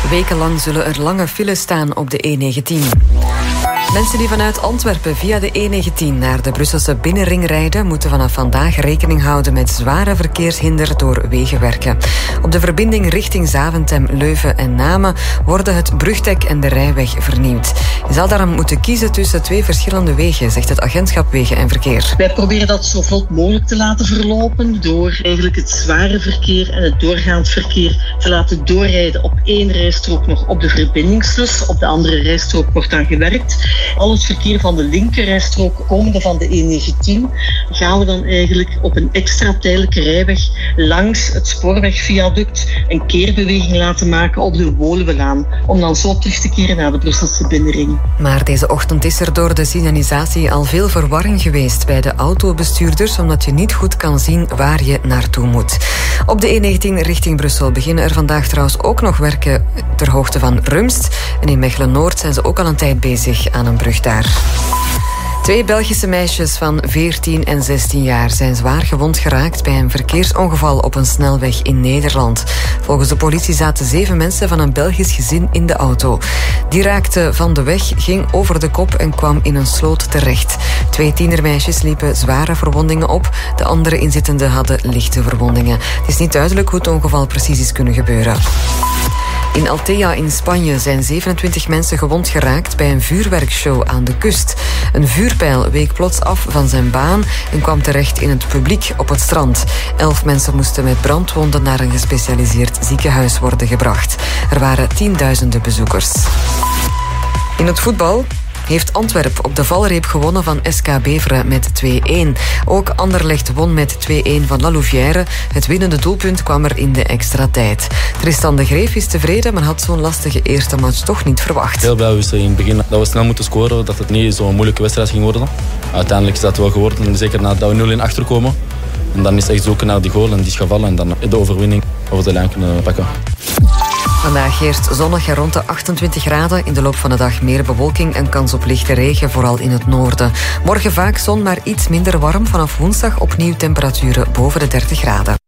Wekenlang zullen er lange files staan op de E19. Mensen die vanuit Antwerpen via de E19 naar de Brusselse binnenring rijden, moeten vanaf vandaag rekening houden met zware verkeershinder door wegenwerken. Op de verbinding richting Zaventem, Leuven en Namen worden het brugdek en de rijweg vernieuwd. Je zal daarom moeten kiezen tussen 2 verschillende wegen, zegt het agentschap Wegen en Verkeer. Wij proberen dat zo vlot mogelijk te laten verlopen door eigenlijk het zware verkeer en het doorgaand verkeer te laten doorrijden op 1 rijstrook nog op de verbindingslus. Op de andere rijstrook wordt dan gewerkt. Al het verkeer van de linkerrijstrook komende van de E19 gaan we dan eigenlijk op een extra tijdelijke rijweg langs het spoorwegviaduct een keerbeweging laten maken op de Woluwelaan, om dan zo terug te keren naar de Brusselse binnenring. Maar deze ochtend is er door de signalisatie al veel verwarring geweest bij de autobestuurders, omdat je niet goed kan zien waar je naartoe moet. Op de E19 richting Brussel beginnen er vandaag trouwens ook nog werken ter hoogte van Rumst. En in Mechelen-Noord zijn ze ook al een tijd bezig aan een brug daar. 2 Belgische meisjes van 14 en 16 jaar zijn zwaar gewond geraakt bij een verkeersongeval op een snelweg in Nederland. Volgens de politie zaten 7 mensen van een Belgisch gezin in de auto. Die raakte van de weg, ging over de kop en kwam in een sloot terecht. 2 tienermeisjes liepen zware verwondingen op. De andere inzittenden hadden lichte verwondingen. Het is niet duidelijk hoe het ongeval precies is kunnen gebeuren. In Altea in Spanje zijn 27 mensen gewond geraakt bij een vuurwerkshow aan de kust. Een vuurpijl week plots af van zijn baan en kwam terecht in het publiek op het strand. 11 mensen moesten met brandwonden naar een gespecialiseerd ziekenhuis worden gebracht. Er waren tienduizenden bezoekers. In het voetbal heeft Antwerp op de valreep gewonnen van SK Beveren met 2-1. Ook Anderlecht won met 2-1 van La Louvière. Het winnende doelpunt kwam er in de extra tijd. Tristan de Greef is tevreden, maar had zo'n lastige eerste match toch niet verwacht. Heel blij was in het begin dat we snel moeten scoren, dat het niet zo'n moeilijke wedstrijd ging worden. Uiteindelijk is dat wel geworden, zeker nadat we 0-1 achterkomen. En dan is het echt zoeken naar die goal en die is gevallen en dan de overwinning over de lijn kunnen pakken. Vandaag heerst zonnig en rond de 28 graden. In de loop van de dag meer bewolking en kans op lichte regen, vooral in het noorden. Morgen vaak zon, maar iets minder warm. Vanaf woensdag opnieuw temperaturen boven de 30 graden.